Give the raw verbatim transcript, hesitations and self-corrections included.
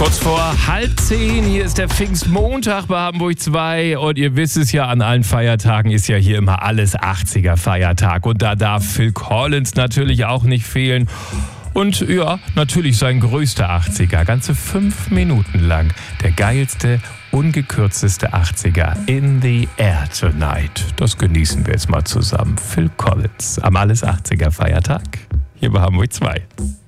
Kurz vor halb zehn, hier ist der Pfingstmontag bei Hamburg zwei und ihr wisst es ja, an allen Feiertagen ist ja hier immer alles achtziger Feiertag und da darf Phil Collins natürlich auch nicht fehlen. Und ja, natürlich sein größter achtziger, ganze fünf Minuten lang. Der geilste, ungekürzteste achtziger in the air tonight. Das genießen wir jetzt mal zusammen. Phil Collins am alles achtziger Feiertag hier bei Hamburg zwei.